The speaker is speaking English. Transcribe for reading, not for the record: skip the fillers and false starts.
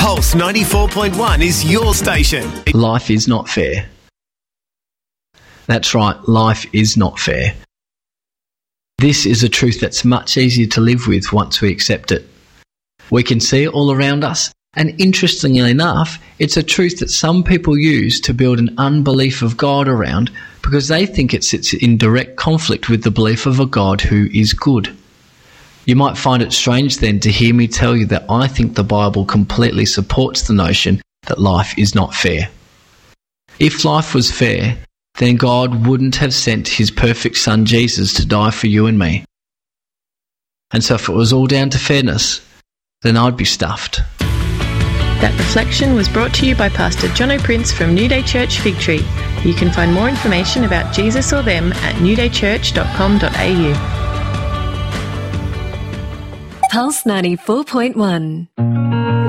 Pulse 94.1 is your station. Life is not fair. That's right, life is not fair. This is a truth that's much easier to live with once we accept it. We can see it all around us, and interestingly enough, it's a truth that some people use to build an unbelief of God around because they think it sits in direct conflict with the belief of a God who is good. You might find it strange then to hear me tell you that I think the Bible completely supports the notion that life is not fair. If life was fair, then God wouldn't have sent his perfect son Jesus to die for you and me. And so if it was all down to fairness, then I'd be stuffed. That reflection was brought to you by Pastor John O'Prince from New Day Church Fig Tree. You can find more information about Jesus or them at newdaychurch.com.au. Pulse 94.1.